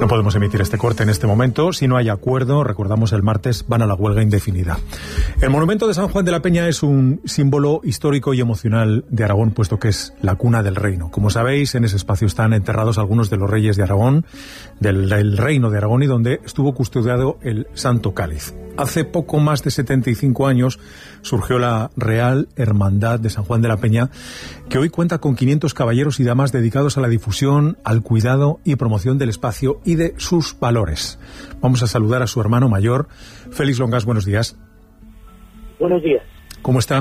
No podemos emitir este corte en este momento. Si no hay acuerdo, recordamos, el martes van a la huelga indefinida. El monumento de San Juan de la Peña es un símbolo histórico y emocional de Aragón, puesto que es la cuna del reino. Como sabéis, en ese espacio están enterrados algunos de los reyes de Aragón, del reino de Aragón, y donde estuvo custodiado el Santo Cáliz. Hace poco más de 75 años surgió la Real Hermandad de San Juan de la Peña, que hoy cuenta con 500 caballeros y damas dedicados a la difusión, al cuidado y promoción del espacio y de sus valores. Vamos a saludar a su hermano mayor, Félix Longas. Buenos días. Buenos días. ¿Cómo está?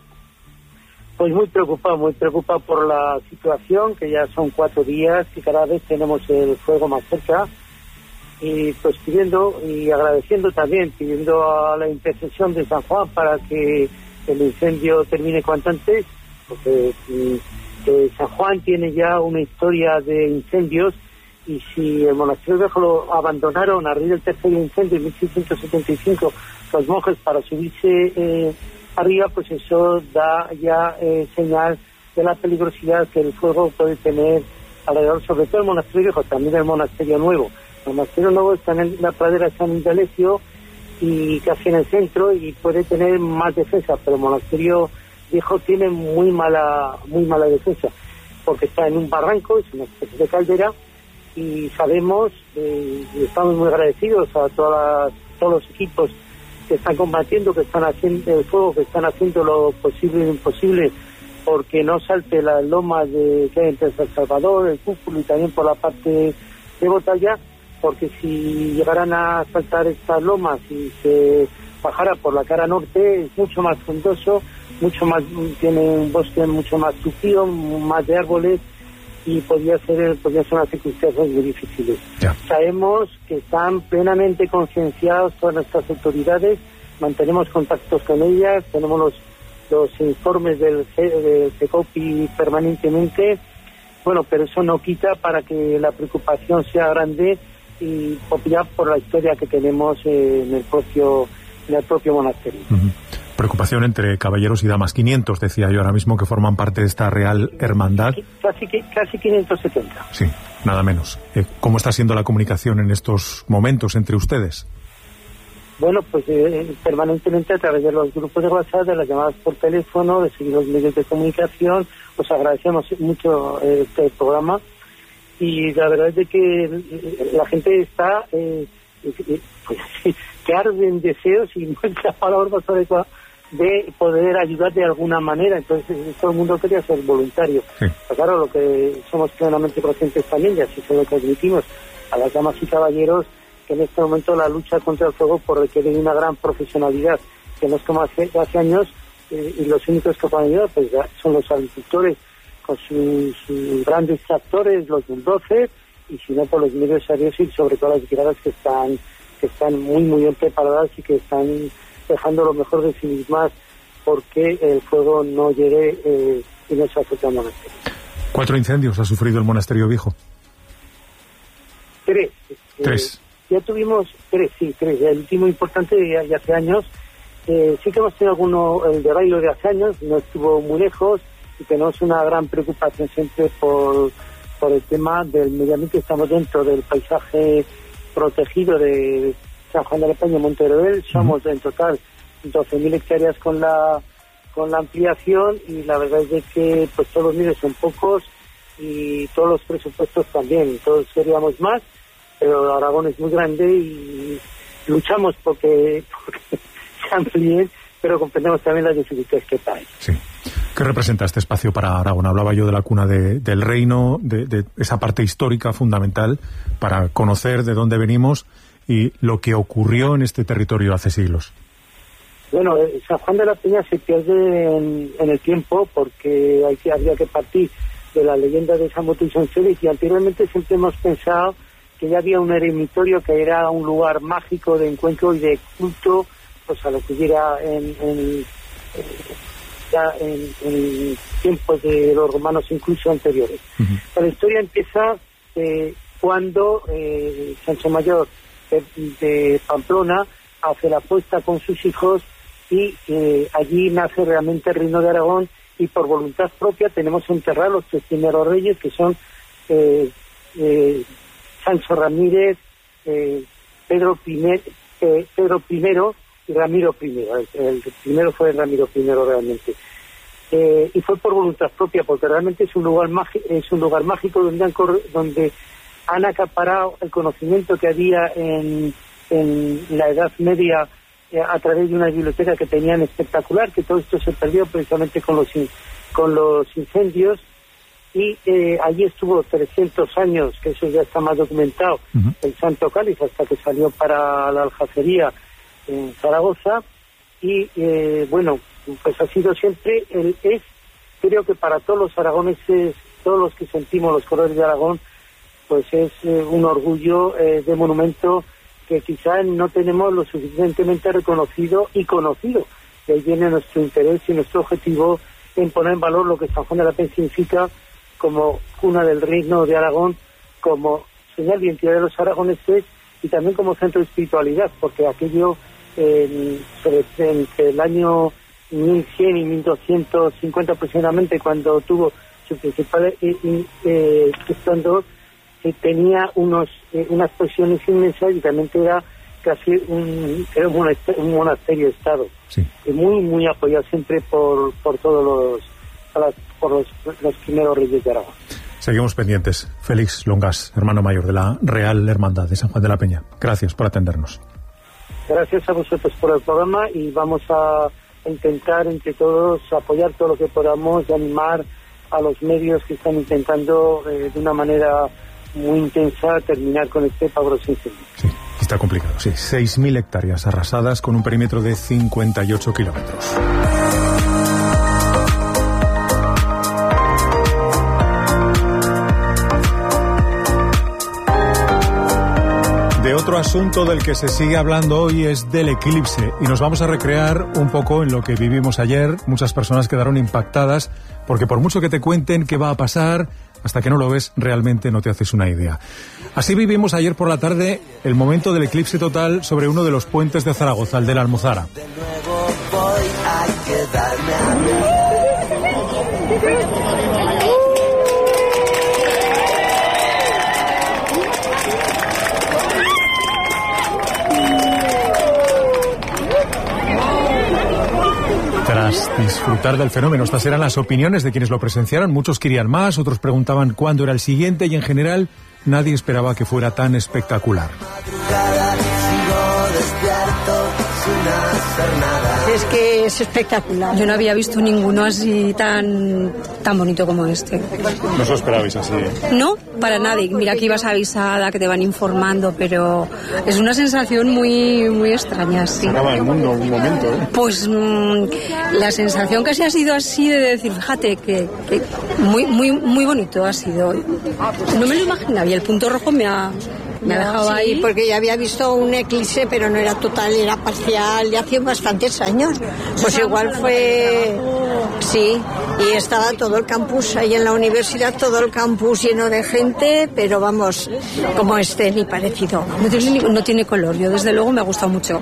Pues muy preocupado por la situación, que ya son 4 días y cada vez tenemos el fuego más cerca. Y pues pidiendo y agradeciendo también, pidiendo a la intercesión de San Juan para que el incendio termine cuanto antes, porque San Juan tiene ya una historia de incendios, y si el monasterio viejo lo abandonaron a raíz del tercer incendio en 1675 los monjes para subirse arriba, pues eso da ya señal de la peligrosidad que el fuego puede tener alrededor, sobre todo el monasterio viejo, también el monasterio nuevo. El monasterio nuevo está en la pradera de San Indalecio y casi en el centro, y puede tener más defensa, pero el monasterio viejo tiene muy mala defensa, porque está en un barranco, es una especie de caldera, y sabemos, y estamos muy agradecidos a todos los equipos que están combatiendo, que están haciendo el fuego, que están haciendo lo posible e imposible porque no salte las lomas que hay entre San Salvador, el Cúpulo y también por la parte de Botalla, porque si llegaran a saltar estas lomas y se bajara por la cara norte, es mucho más frondoso, tiene un bosque mucho más tupido, más de árboles, y podría ser unas circunstancias muy difíciles. Ya. Sabemos que están plenamente concienciados todas nuestras autoridades, mantenemos contactos con ellas, tenemos los informes del CECOPI permanentemente, pero eso no quita para que la preocupación sea grande, y ya por la historia que tenemos en el propio monasterio. Uh-huh. Preocupación entre caballeros y damas. 500, decía yo ahora mismo, que forman parte de esta Real Hermandad. Casi 570. Sí, nada menos. ¿Cómo está siendo la comunicación en estos momentos entre ustedes? Bueno, pues permanentemente a través de los grupos de WhatsApp, de las llamadas por teléfono, de seguir los medios de comunicación. Os agradecemos mucho este programa, y la verdad es de que la gente está que arde en deseos, y no es la palabra más adecuada, de poder ayudar de alguna manera. Entonces todo el mundo quería ser voluntario. Sí. Pero claro, lo que somos plenamente conscientes también, y así se lo transmitimos a las damas y caballeros, que en este momento la lucha contra el fuego requiere una gran profesionalidad, que no es como hace años, y los únicos que pueden ayudar pues son los agricultores con sus grandes tractores, los bulldozers, y si no, por los medios aéreos, y sobre todo las brigadas que están muy bien preparadas y que están dejando lo mejor de sí mismas porque el fuego no llegue y no se afecte al monasterio. 4 incendios ha sufrido el monasterio viejo. 3. Ya tuvimos 3. El último importante ya hace años. Sí que hemos tenido alguno, el de Bailo de hace años, no estuvo muy lejos, y tenemos una gran preocupación siempre por el tema del medio ambiente. Estamos dentro del paisaje protegido de San Juan de la Peña, Monteroel. Somos en total 12.000 hectáreas con la ampliación, y la verdad es de que pues todos los medios son pocos y todos los presupuestos también. Todos queríamos más, pero Aragón es muy grande y luchamos porque se amplíen, pero comprendemos también las dificultades que trae. Sí. ¿Qué representa este espacio para Aragón? Hablaba yo de la cuna del reino, de esa parte histórica fundamental para conocer de dónde venimos y lo que ocurrió en este territorio hace siglos. Bueno, San Juan de la Peña se pierde en el tiempo, porque habría que partir de la leyenda de San Boto y San Félix, y anteriormente siempre hemos pensado que ya había un eremitorio, que era un lugar mágico de encuentro y de culto, pues a lo que hubiera en tiempos de los romanos, incluso anteriores. Uh-huh. La historia empieza cuando Sancho Mayor de Pamplona hace la apuesta con sus hijos, y allí nace realmente el Reino de Aragón, y por voluntad propia tenemos enterrados los 3 primeros reyes, que son Sancho Ramírez, Pedro I y Ramiro I. El primero fue Ramiro I realmente. Y fue por voluntad propia, porque realmente es un lugar mágico donde han acaparado el conocimiento que había en la Edad Media a través de una biblioteca que tenían espectacular, que todo esto se perdió precisamente con los incendios, y allí estuvo 300 años, que eso ya está más documentado, el Santo Cáliz, hasta que salió para la Aljafería en Zaragoza, y bueno, pues ha sido siempre, creo que para todos los aragoneses, todos los que sentimos los colores de Aragón, pues es un orgullo de monumento que quizás no tenemos lo suficientemente reconocido y conocido. De ahí viene nuestro interés y nuestro objetivo en poner en valor lo que San Juan de la Peña significa como cuna del Reino de Aragón, como señal de identidad de los aragoneses y también como centro de espiritualidad, porque aquello entre el año 1100 y 1250 aproximadamente, cuando tuvo su principal esplendor, tenía unas posesiones inmensas y también era casi un monasterio estado, sí. Muy muy apoyado siempre por todos los primeros reyes de Aragón. Seguimos pendientes. Félix Longas, hermano mayor de la Real Hermandad de San Juan de la Peña, gracias por atendernos. Gracias a vosotros por el programa, y vamos a intentar entre todos apoyar todo lo que podamos y animar a los medios que están intentando de una manera muy intensa terminar con este pavoroso incendio. Sí, está complicado, sí. 6.000 hectáreas arrasadas con un perímetro de 58 kilómetros. De otro asunto del que se sigue hablando hoy es del eclipse, y nos vamos a recrear un poco en lo que vivimos ayer. Muchas personas quedaron impactadas porque por mucho que te cuenten qué va a pasar, hasta que no lo ves, realmente no te haces una idea. Así vivimos ayer por la tarde el momento del eclipse total sobre uno de los puentes de Zaragoza, el de la Almuzara. De nuevo voy a quedarme a... Tras disfrutar del fenómeno, estas eran las opiniones de quienes lo presenciaron. Muchos querían más, otros preguntaban cuándo era el siguiente, y en general nadie esperaba que fuera tan espectacular. Es que es espectacular. Yo no había visto ninguno así tan bonito como este. ¿No os lo esperabais así? No, para nadie. Mira que ibas avisada, que te van informando, pero es una sensación muy, muy extraña. Sí. Se acaba el mundo en un momento, ¿eh? Pues la sensación casi ha sido así de decir, fíjate, que muy, muy, muy bonito ha sido. No me lo imaginaba, y el punto rojo me ha dejado ahí. Sí, porque ya había visto un eclipse, pero no era total, era parcial, de hace bastantes años. Pues igual fue... Sí, y estaba todo el campus, ahí en la universidad, todo el campus lleno de gente, pero vamos, como ni parecido. No tiene color, yo desde luego me ha gustado mucho.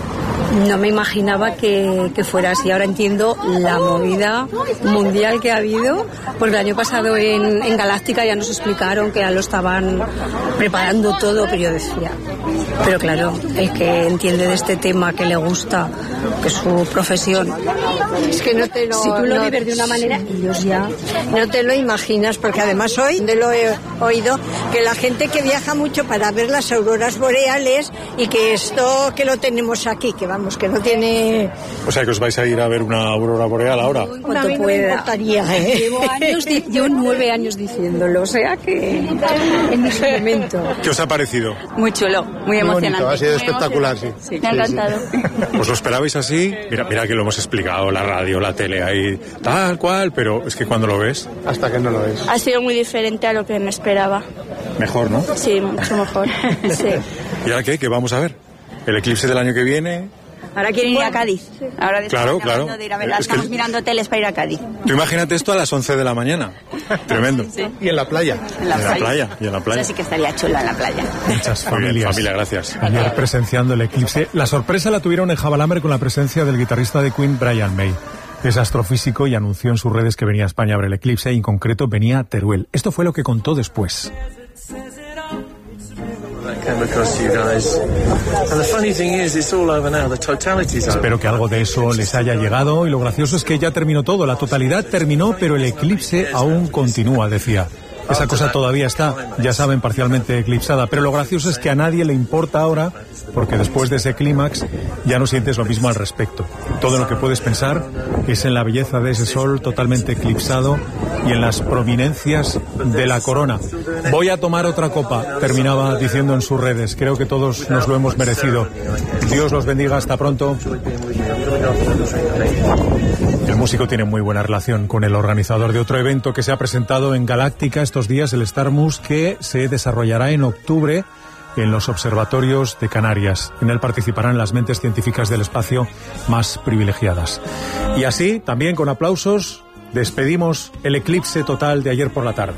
No me imaginaba que fuera así. Ahora entiendo la movida mundial que ha habido, porque el año pasado en Galáctica ya nos explicaron que ya lo estaban preparando todo, pero yo decía, pero claro, el que entiende de este tema, que le gusta, que es su profesión, es que no te lo... Si tú lo vives de una manera, ellos ya... No te lo imaginas, porque además hoy lo he oído, que la gente que viaja mucho para ver las auroras boreales, y que esto que lo tenemos aquí, que vamos, que no tiene... O sea, que os vais a ir a ver una aurora boreal ahora. Cuanto no me importaría, ¿eh? Llevo 9 años diciéndolo, o sea que en ese momento. ¿Qué os ha parecido? Muy chulo, muy emocionante. Bonito, ha sido espectacular, sí. Me ha encantado. ¿Os lo esperabais así? Mira que lo hemos explicado, la radio, la tele, ahí, tal cual, pero es que cuando lo ves... Hasta que no lo ves. Ha sido muy diferente a lo que me esperaba. Mejor, ¿no? Sí, mucho mejor. Sí. ¿Y ahora qué? ¿Qué vamos a ver? ¿El eclipse del año que viene? Ahora quieren ir a Cádiz. Ahora claro. De ir a verla, estamos mirando hoteles para ir a Cádiz. Tú imagínate esto a las 11 de la mañana. Tremendo. Sí. Y en la playa. Y en la playa. Eso sí que estaría chulo en la playa. Muchas familias. Familia, gracias. Ayer presenciando el eclipse. La sorpresa la tuvieron en Javalambre con la presencia del guitarrista de Queen, Brian May. Es astrofísico y anunció en sus redes que venía a España a ver el eclipse, y en concreto venía a Teruel. Esto fue lo que contó después. Espero que algo de eso les haya llegado, y lo gracioso es que ya terminó todo, la totalidad terminó, pero el eclipse aún continúa, decía. Esa cosa todavía está, ya saben, parcialmente eclipsada, pero lo gracioso es que a nadie le importa ahora, porque después de ese clímax ya no sientes lo mismo al respecto. Todo lo que puedes pensar es en la belleza de ese sol totalmente eclipsado y en las prominencias de la corona. Voy a tomar otra copa, terminaba diciendo en sus redes. Creo que todos nos lo hemos merecido. Dios los bendiga, hasta pronto. El músico tiene muy buena relación con el organizador de otro evento que se ha presentado en Galáctica estos días, el Starmus, que se desarrollará en octubre en los observatorios de Canarias. En él participarán las mentes científicas del espacio más privilegiadas. Y así, también con aplausos, despedimos el eclipse total de ayer por la tarde.